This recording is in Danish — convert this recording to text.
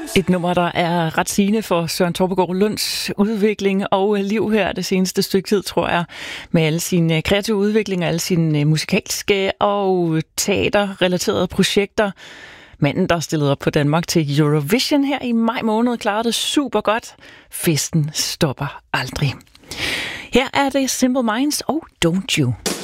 Et nummer, der er ret sigende for Søren Torpegaard Lunds udvikling og liv her det seneste stykke tid, tror jeg, med alle sine kreative udviklinger, alle sine musikalske og teaterrelaterede projekter. Manden, der stillede op på Danmark til Eurovision her i maj måned, klarede det super godt. Festen stopper aldrig. Her er det Simple Minds og Don't You.